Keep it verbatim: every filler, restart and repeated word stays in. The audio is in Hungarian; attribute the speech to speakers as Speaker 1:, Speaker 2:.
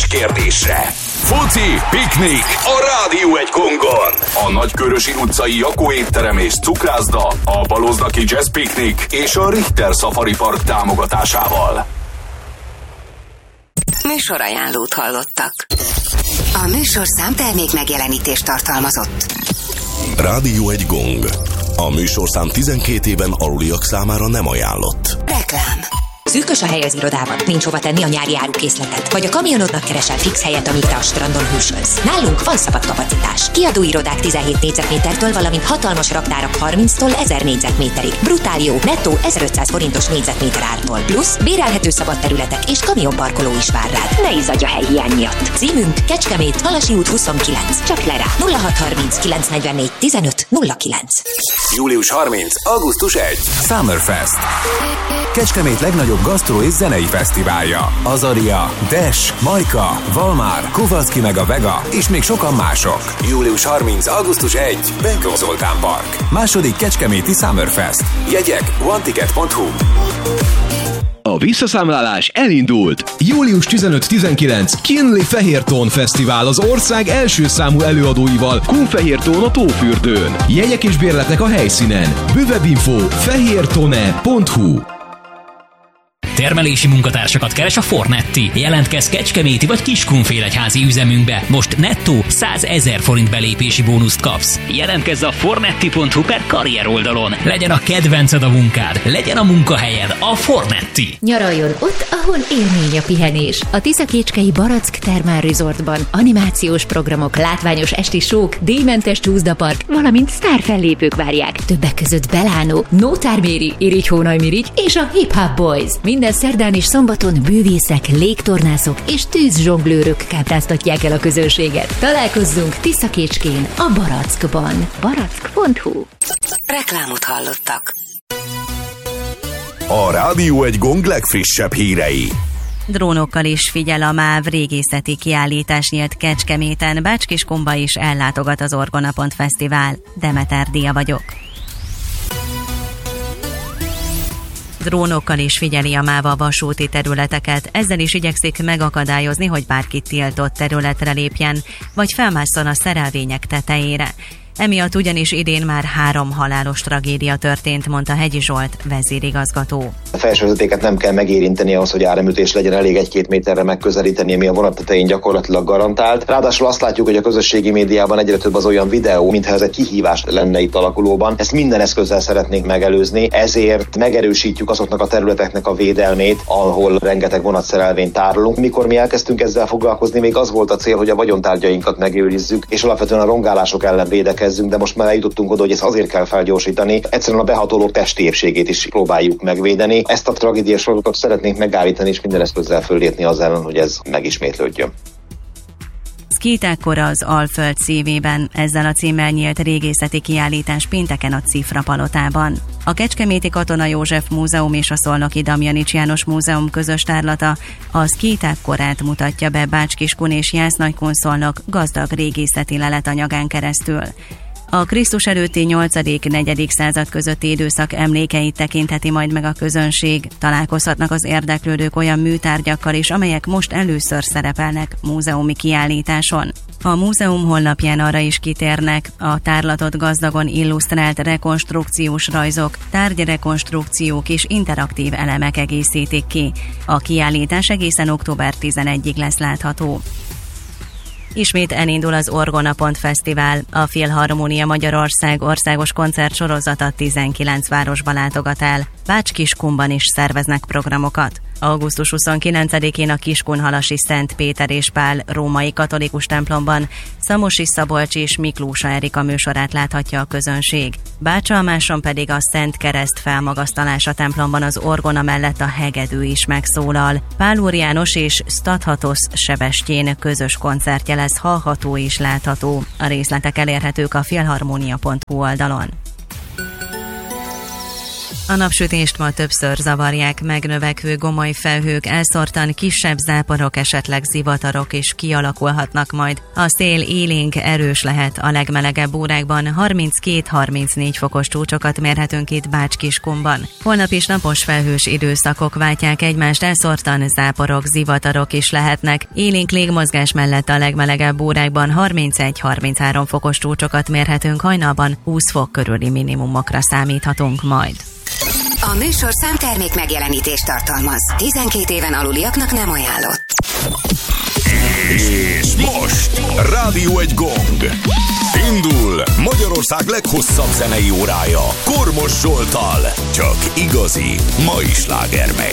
Speaker 1: kérdésre. Foci, piknik a Rádió egy Kongon. A Nagykörösi utcai Jakó étterem és cukrászda, a Baloznaki Jazz Piknik és a Richter Safari Park támogatásával.
Speaker 2: Műsorajánlót hallottak. A műsorszám termék megjelenítést tartalmazott.
Speaker 3: Rádió egy gong. A műsorszám tizenkét éven aluliak számára nem ajánlott.
Speaker 2: Reklám.
Speaker 4: Szűkös a hely az irodában, nincs hova tenni a nyári árukészletet, vagy a kamionodnak keresel fix helyet, amíg te a strandon hűsölsz. Nálunk van szabad kapacitás. Kiadó irodák tizenhét négyzetmétertől, valamint hatalmas raktárak harminctól ezer négyzetméterig. Brutál jó, nettó ezerötszáz forintos négyzetméter ártól. Plusz bérelhető szabad területek és kamionparkoló is vár rád. Ne izzadj a helyhiány miatt. Címünk Kecskemét, Valasi út huszonkilenc. Csak le rá. nulla hat harminc kilenc negyvennégy tizenöt nulla kilenc.
Speaker 1: július harmincadika. augusztus elsején. Summerfest.
Speaker 5: Kecskemét legnagyobb gasztró és zenei fesztiválja. Azaria, Dash, Majka, Valmár, Kovalszki meg a Vega és még sokan mások.
Speaker 1: július harmincadika. augusztus elsején. Benkó Zoltán Park.
Speaker 5: Második kecskeméti Summerfest.
Speaker 1: Jegyek one ticket pont hu.
Speaker 6: A visszaszámlálás elindult! július tizenöt-tizenkilenc Kinley Fehértón Fesztivál az ország első számú előadóival Kunfehértón a Tófürdőn. Jegyek és bérletek a helyszínen. Bővebb info fehértone pont hu.
Speaker 7: Termelési munkatársakat keres a Fornetti. Jelentkezz kecskeméti vagy Kiskunfélegyházi üzemünkbe. Most nettó százezer forint belépési bónuszt kapsz. Jelentkezz a fornetti pont hu per karrier oldalon. Legyen a kedvenced a munkád, legyen a munkahelyed a Fornetti.
Speaker 8: Nyaraljon ott, ahol élmény a pihenés. A Tiszakécskei Barack Thermal Resortban animációs programok, látványos esti sók, díjmentes csúszdapark, valamint sztárfellépők várják. Többek között Belánó, Nótár Méri, Irigy Hónaj Mirigy és a Hip Hop Boys. Minden szerdán és szombaton bűvészek, légtornászok és tűzzsonglőrök kápráztatják el a közönséget. Találkozzunk Tiszakécskén, a Barackban. barack pont hu.
Speaker 2: Reklámot hallottak.
Speaker 3: A Rádió egy gong legfrissebb hírei.
Speaker 9: Drónokkal is figyel a MÁV, régészeti kiállítás nyílt Kecskeméten, Bács-Kiskunba is ellátogat az Orgonapont Fesztivál. Demeter Dia vagyok. Drónokkal is figyeli a MÁV a vasúti területeket, ezzel is igyekszik megakadályozni, hogy bárki tiltott területre lépjen, vagy felmásszon a szerelvények tetejére. Emiatt ugyanis idén már három halálos tragédia történt, mondta Hegyi Zsolt, vezérigazgató.
Speaker 10: A felsővezetéket nem kell megérinteni ahhoz, hogy áramütés legyen, elég egy-két méterre megközelíteni, ami a vonat tetején gyakorlatilag garantált. Ráadásul azt látjuk, hogy a közösségi médiában egyre több az olyan videó, mintha ez egy kihívás lenne itt alakulóban. Ezt minden eszközzel szeretnénk megelőzni, ezért megerősítjük azoknak a területeknek a védelmét, ahol rengeteg vonatszerelvényt tárolunk. Mikor mi elkezdtünk ezzel foglalkozni, még az volt a cél, hogy a vagyontárgyainkat megőrizzük, és alapvetően a rongálások ellen védekezzünk, de most már eljutottunk oda, hogy ezt azért kell felgyorsítani. Egyszerűen a behatolók testi épségét is próbáljuk megvédeni. Ezt a tragédiás sorozatot szeretnénk megállítani, és minden eszközzel föllépni az ellen, hogy ez megismétlődjön.
Speaker 9: Szkítákkora az Alföld szívében, ezzel a címmel nyílt régészeti kiállítás pénteken a Cifra palotában. A Kecskeméti Katona József Múzeum és a Szolnoki Damjanics János Múzeum közös tárlata a szkítákkorát mutatja be Bács-Kiskun és Jász-Nagykun-Szolnok gazdag régészeti leletanyagán keresztül. A Krisztus előtti nyolcadik-negyedik század közötti időszak emlékeit tekintheti majd meg a közönség. Találkozhatnak az érdeklődők olyan műtárgyakkal is, amelyek most először szerepelnek múzeumi kiállításon. A múzeum honlapján arra is kitérnek, a tárlatot gazdagon illusztrált rekonstrukciós rajzok, tárgyrekonstrukciók és interaktív elemek egészítik ki. A kiállítás egészen október tizenegyedikéig lesz látható. Ismét elindul az Orgonapont Fesztivál, a Filharmónia Magyarország országos koncertsorozata tizenkilenc városba látogat el. Bács-Kiskunban is szerveznek programokat. augusztus huszonkilencedikén a Kiskunhalasi Szent Péter és Pál római katolikus templomban Szamosi Szabolcs és Miklósa Erika műsorát láthatja a közönség. Bácsalmáson pedig a Szent Kereszt felmagasztalása templomban az orgona mellett a hegedű is megszólal. Pál Úr János és Stathatosz Sebestyén közös koncertje lesz hallható és látható. A részletek elérhetők a filharmonia pont hu oldalon. A napsütést ma többször zavarják megnövekvő gomoly felhők, elszórtan kisebb záporok, esetleg zivatarok is kialakulhatnak majd. A szél élénk erős lehet, a legmelegebb órákban harminckét-harmincnégy fokos csúcsokat mérhetünk itt Bács-Kiskunban. Holnap is napos felhős időszakok váltják egymást, elszórtan záporok, zivatarok is lehetnek. Élénk légmozgás mellett a legmelegebb órákban harmincegy-harminchárom fokos csúcsokat mérhetünk, hajnalban húsz fok körüli minimumokra számíthatunk majd.
Speaker 2: A műsorszám termék megjelenítést tartalmaz. tizenkét éven aluliaknak nem ajánlott.
Speaker 1: És most Rádió egy gong. Indul Magyarország leghosszabb zenei órája Kormos Zsolttal. Csak igazi mai slágermegy.